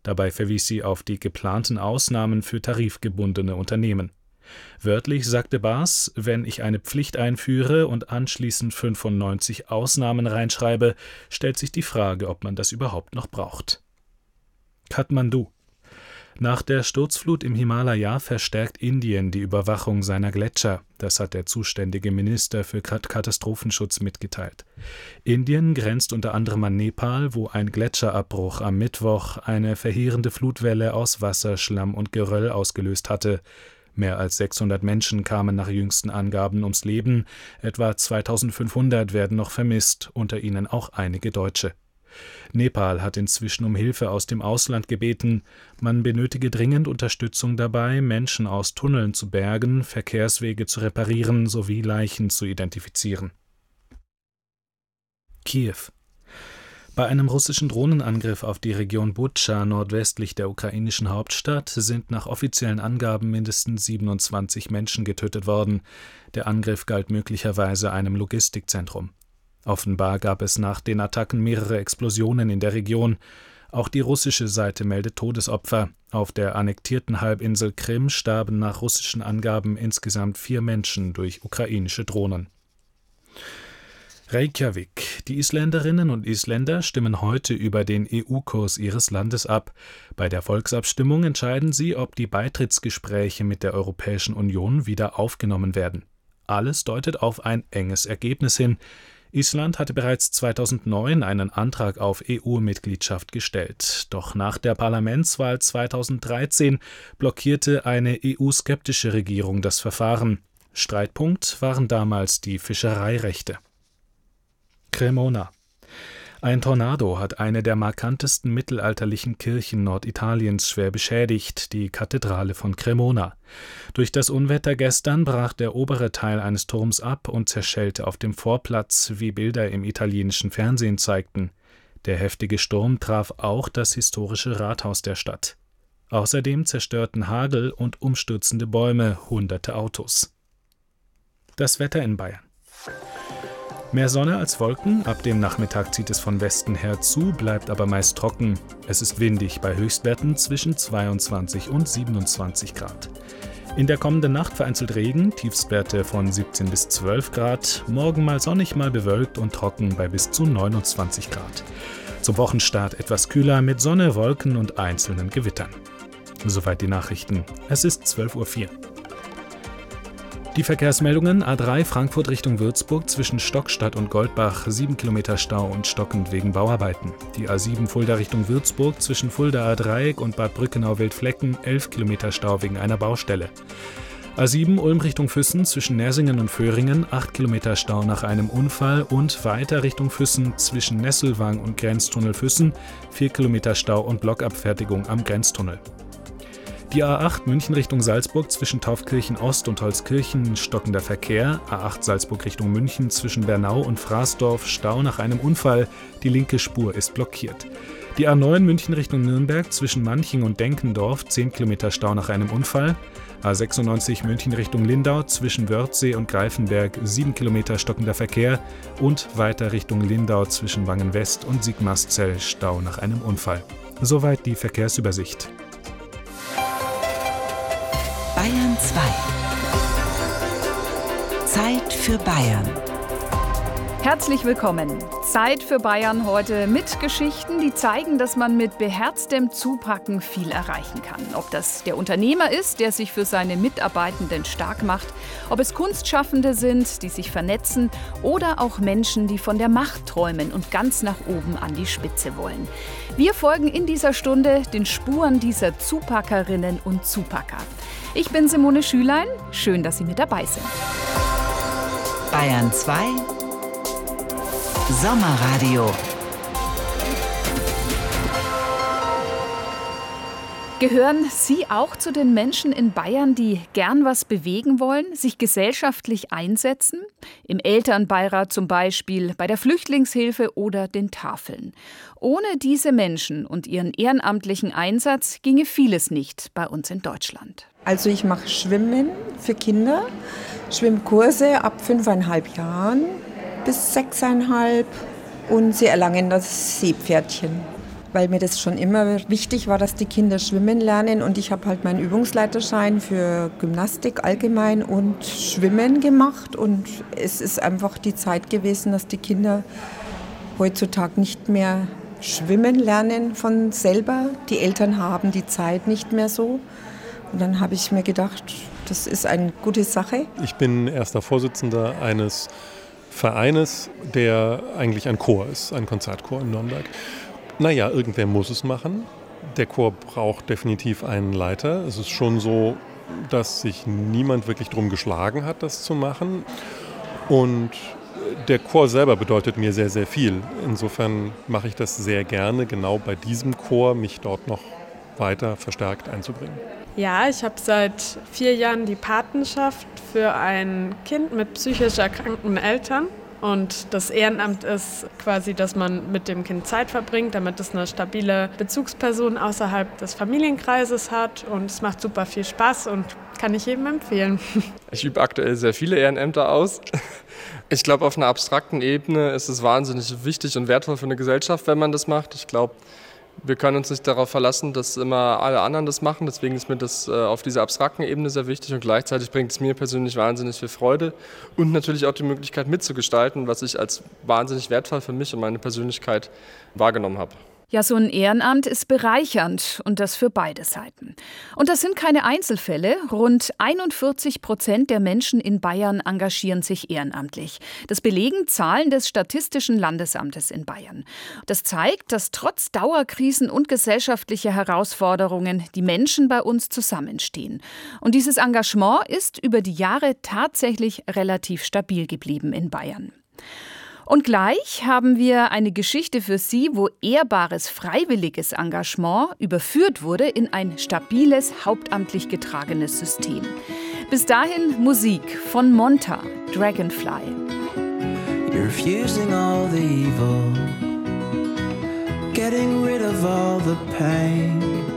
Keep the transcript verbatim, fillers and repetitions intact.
Dabei verwies sie auf die geplanten Ausnahmen für tarifgebundene Unternehmen. Wörtlich sagte Baas, wenn ich eine Pflicht einführe und anschließend fünfundneunzig Ausnahmen reinschreibe, stellt sich die Frage, ob man das überhaupt noch braucht. Kathmandu. Nach der Sturzflut im Himalaya verstärkt Indien die Überwachung seiner Gletscher. Das hat der zuständige Minister für Katastrophenschutz mitgeteilt. Indien grenzt unter anderem an Nepal, wo ein Gletscherabbruch am Mittwoch eine verheerende Flutwelle aus Wasser, Schlamm und Geröll ausgelöst hatte. Mehr als sechshundert Menschen kamen nach jüngsten Angaben ums Leben. Etwa zweitausendfünfhundert werden noch vermisst, unter ihnen auch einige Deutsche. Nepal hat inzwischen um Hilfe aus dem Ausland gebeten. Man benötige dringend Unterstützung dabei, Menschen aus Tunneln zu bergen, Verkehrswege zu reparieren sowie Leichen zu identifizieren. Kiew. Bei einem russischen Drohnenangriff auf die Region Butscha nordwestlich der ukrainischen Hauptstadt sind nach offiziellen Angaben mindestens siebenundzwanzig Menschen getötet worden. Der Angriff galt möglicherweise einem Logistikzentrum. Offenbar gab es nach den Attacken mehrere Explosionen in der Region. Auch die russische Seite meldet Todesopfer. Auf der annektierten Halbinsel Krim starben nach russischen Angaben insgesamt vier Menschen durch ukrainische Drohnen. Reykjavik. Die Isländerinnen und Isländer stimmen heute über den E U-Kurs ihres Landes ab. Bei der Volksabstimmung entscheiden sie, ob die Beitrittsgespräche mit der Europäischen Union wieder aufgenommen werden. Alles deutet auf ein enges Ergebnis hin. Island hatte bereits zweitausendneun einen Antrag auf E U-Mitgliedschaft gestellt. Doch nach der Parlamentswahl zweitausenddreizehn blockierte eine E U-skeptische Regierung das Verfahren. Streitpunkt waren damals die Fischereirechte. Cremona. Ein Tornado hat eine der markantesten mittelalterlichen Kirchen Norditaliens schwer beschädigt, die Kathedrale von Cremona. Durch das Unwetter gestern brach der obere Teil eines Turms ab und zerschellte auf dem Vorplatz, wie Bilder im italienischen Fernsehen zeigten. Der heftige Sturm traf auch das historische Rathaus der Stadt. Außerdem zerstörten Hagel und umstürzende Bäume hunderte Autos. Das Wetter in Bayern. Mehr Sonne als Wolken, ab dem Nachmittag zieht es von Westen her zu, bleibt aber meist trocken. Es ist windig bei Höchstwerten zwischen zweiundzwanzig und siebenundzwanzig Grad. In der kommenden Nacht vereinzelt Regen, Tiefstwerte von siebzehn bis zwölf Grad, morgen mal sonnig, mal bewölkt und trocken bei bis zu neunundzwanzig Grad. Zum Wochenstart etwas kühler mit Sonne, Wolken und einzelnen Gewittern. Soweit die Nachrichten. Es ist zwölf Uhr vier. Die Verkehrsmeldungen: A drei Frankfurt Richtung Würzburg zwischen Stockstadt und Goldbach, sieben Kilometer Stau und stockend wegen Bauarbeiten. Die A sieben Fulda Richtung Würzburg zwischen Fuldaer Dreieck und Bad Brückenau-Wildflecken, elf Kilometer Stau wegen einer Baustelle. A sieben Ulm Richtung Füssen zwischen Nersingen und Föhringen, acht Kilometer Stau nach einem Unfall und weiter Richtung Füssen zwischen Nesselwang und Grenztunnel Füssen, vier Kilometer Stau und Blockabfertigung am Grenztunnel. Die A acht München Richtung Salzburg zwischen Taufkirchen Ost und Holzkirchen, stockender Verkehr. A acht Salzburg Richtung München zwischen Bernau und Fraßdorf, Stau nach einem Unfall. Die linke Spur ist blockiert. Die A neun München Richtung Nürnberg zwischen Manching und Denkendorf, zehn Kilometer Stau nach einem Unfall. A sechsundneunzig München Richtung Lindau zwischen Wörthsee und Greifenberg, sieben Kilometer stockender Verkehr. Und weiter Richtung Lindau zwischen Wangen-West und Sigmaringen, Stau nach einem Unfall. Soweit die Verkehrsübersicht. Bayern zwei. Zeit für Bayern. Herzlich willkommen. Zeit für Bayern heute mit Geschichten, die zeigen, dass man mit beherztem Zupacken viel erreichen kann. Ob das der Unternehmer ist, der sich für seine Mitarbeitenden stark macht, ob es Kunstschaffende sind, die sich vernetzen, oder auch Menschen, die von der Macht träumen und ganz nach oben an die Spitze wollen. Wir folgen in dieser Stunde den Spuren dieser Zupackerinnen und Zupacker. Ich bin Simone Schülein. Schön, dass Sie mit dabei sind. Bayern zwei Sommerradio. Gehören Sie auch zu den Menschen in Bayern, die gern was bewegen wollen, sich gesellschaftlich einsetzen? Im Elternbeirat zum Beispiel, bei der Flüchtlingshilfe oder den Tafeln. Ohne diese Menschen und ihren ehrenamtlichen Einsatz ginge vieles nicht bei uns in Deutschland. Also ich mache Schwimmen für Kinder, Schwimmkurse ab fünfeinhalb Jahren bis sechseinhalb und sie erlangen das Seepferdchen. weil mir das schon immer wichtig war, dass die Kinder schwimmen lernen. Und ich habe halt meinen Übungsleiterschein für Gymnastik allgemein und Schwimmen gemacht. Und es ist einfach die Zeit gewesen, dass die Kinder heutzutage nicht mehr schwimmen lernen von selber. Die Eltern haben die Zeit nicht mehr so. Und dann habe ich mir gedacht, das ist eine gute Sache. Ich bin erster Vorsitzender eines Vereines, der eigentlich ein Chor ist, ein Konzertchor in Nürnberg. Naja, irgendwer muss es machen. Der Chor braucht definitiv einen Leiter. Es ist schon so, dass sich niemand wirklich drum geschlagen hat, das zu machen. Und der Chor selber bedeutet mir sehr, sehr viel. Insofern mache ich das sehr gerne, genau bei diesem Chor, mich dort noch weiter verstärkt einzubringen. Ja, ich habe seit vier Jahren die Patenschaft für ein Kind mit psychisch erkrankten Eltern. Und das Ehrenamt ist quasi, dass man mit dem Kind Zeit verbringt, damit es eine stabile Bezugsperson außerhalb des Familienkreises hat. Und es macht super viel Spaß und kann ich jedem empfehlen. Ich übe aktuell sehr viele Ehrenämter aus. Ich glaube, auf einer abstrakten Ebene ist es wahnsinnig wichtig und wertvoll für eine Gesellschaft, wenn man das macht. Ich glaube, wir können uns nicht darauf verlassen, dass immer alle anderen das machen. Deswegen ist mir das äh, auf dieser abstrakten Ebene sehr wichtig und gleichzeitig bringt es mir persönlich wahnsinnig viel Freude und natürlich auch die Möglichkeit mitzugestalten, was ich als wahnsinnig wertvoll für mich und meine Persönlichkeit wahrgenommen habe. Ja, so ein Ehrenamt ist bereichernd und das für beide Seiten. Und das sind keine Einzelfälle. Rund einundvierzig Prozent der Menschen in Bayern engagieren sich ehrenamtlich. Das belegen Zahlen des Statistischen Landesamtes in Bayern. Das zeigt, dass trotz Dauerkrisen und gesellschaftlicher Herausforderungen die Menschen bei uns zusammenstehen. Und dieses Engagement ist über die Jahre tatsächlich relativ stabil geblieben in Bayern. Und gleich haben wir eine Geschichte für Sie, wo ehrbares, freiwilliges Engagement überführt wurde in ein stabiles, hauptamtlich getragenes System. Bis dahin Musik von Monta, Dragonfly. You're refusing all the evil, getting rid of all the pain.